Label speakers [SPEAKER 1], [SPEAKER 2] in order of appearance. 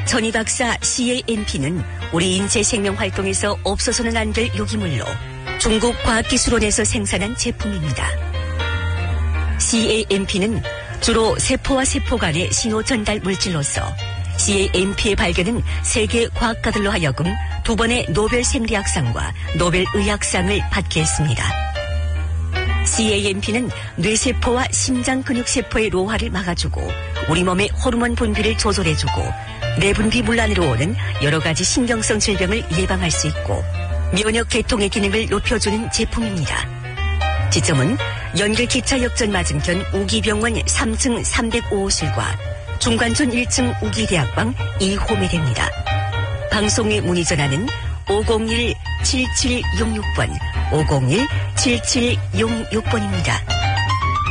[SPEAKER 1] 전희 박사 CAMP는 우리 인체 생명 활동에서 없어서는 안 될 유기물로 중국 과학기술원에서 생산한 제품입니다. CAMP는 주로 세포와 세포 간의 신호 전달 물질로서 CAMP의 발견은 세계 과학가들로 하여금 2번의 노벨 생리학상과 노벨 의학상을 받게 했습니다. CAMP는 뇌세포와 심장 근육세포의 노화를 막아주고 우리 몸의 호르몬 분비를 조절해주고 내분비 문란으로 오는 여러 가지 신경성 질병을 예방할 수 있고 면역 계통의 기능을 높여주는 제품입니다. 지점은 연결기차역전 맞은편 우기병원 3층 305호실과 중관촌 1층 우기대학방 2호에 됩니다. 방송의 문의 전화는 501-7766번, 501-7766번입니다.